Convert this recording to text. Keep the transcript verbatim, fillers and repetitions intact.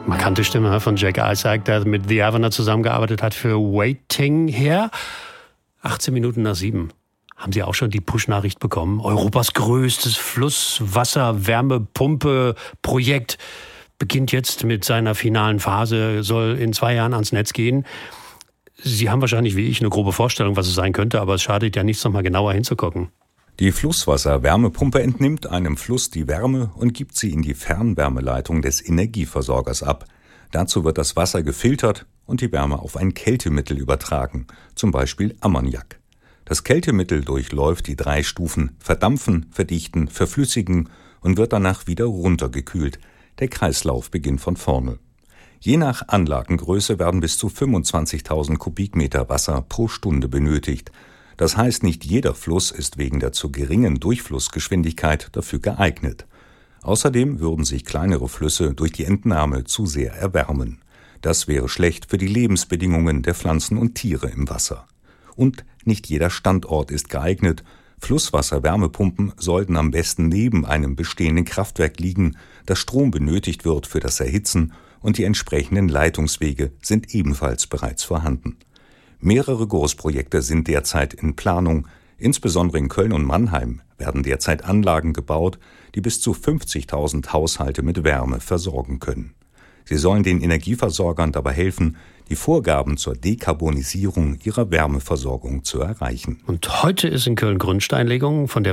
Markante Stimme von Jack Isaac, der mit The Avenue zusammengearbeitet hat für Waiting Here. achtzehn Minuten nach sieben. Haben Sie auch schon die Push-Nachricht bekommen? Europas größtes Flusswasser-Wärmepumpe-Projekt beginnt jetzt mit seiner finalen Phase, soll in zwei Jahren ans Netz gehen. Sie haben wahrscheinlich wie ich eine grobe Vorstellung, was es sein könnte, aber es schadet ja nichts, noch mal genauer hinzugucken. Die Flusswasser-Wärmepumpe entnimmt einem Fluss die Wärme und gibt sie in die Fernwärmeleitung des Energieversorgers ab. Dazu wird das Wasser gefiltert und die Wärme auf ein Kältemittel übertragen, zum Beispiel Ammoniak. Das Kältemittel durchläuft die drei Stufen Verdampfen, Verdichten, Verflüssigen und wird danach wieder runtergekühlt. Der Kreislauf beginnt von vorne. Je nach Anlagengröße werden bis zu fünfundzwanzigtausend Kubikmeter Wasser pro Stunde benötigt. Das heißt, nicht jeder Fluss ist wegen der zu geringen Durchflussgeschwindigkeit dafür geeignet. Außerdem würden sich kleinere Flüsse durch die Entnahme zu sehr erwärmen. Das wäre schlecht für die Lebensbedingungen der Pflanzen und Tiere im Wasser. Und nicht jeder Standort ist geeignet. Flusswasser-Wärmepumpen sollten am besten neben einem bestehenden Kraftwerk liegen, das Strom benötigt wird für das Erhitzen, und die entsprechenden Leitungswege sind ebenfalls bereits vorhanden. Mehrere Großprojekte sind derzeit in Planung. Insbesondere in Köln und Mannheim werden derzeit Anlagen gebaut, die bis zu fünfzigtausend Haushalte mit Wärme versorgen können. Sie sollen den Energieversorgern dabei helfen, die Vorgaben zur Dekarbonisierung ihrer Wärmeversorgung zu erreichen. Und heute ist in Köln Grundsteinlegung von der